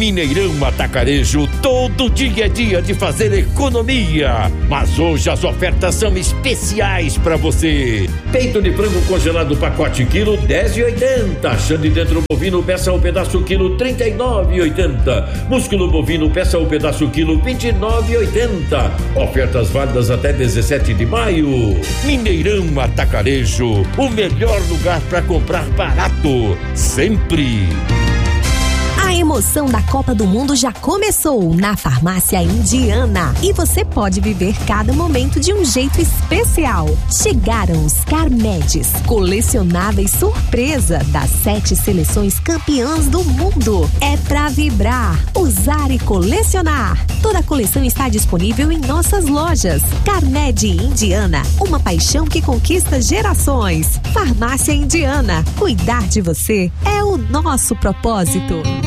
Mineirão Atacarejo, todo dia é dia de fazer economia. Mas hoje as ofertas são especiais para você. Peito de frango congelado pacote quilo 10,80. Chande dentro bovino peça o pedaço quilo 39,80. Músculo bovino peça o pedaço quilo 29,80. Ofertas válidas até 17 de maio. Mineirão Atacarejo, o melhor lugar para comprar barato, sempre. A emoção da Copa do Mundo já começou na Farmácia Indiana e você pode viver cada momento de um jeito especial. Chegaram os Carmedes, colecionáveis surpresa das 7 seleções campeãs do mundo. É pra vibrar, usar e colecionar. Toda a coleção está disponível em nossas lojas. Carmed Indiana, uma paixão que conquista gerações. Farmácia Indiana, cuidar de você é o nosso propósito.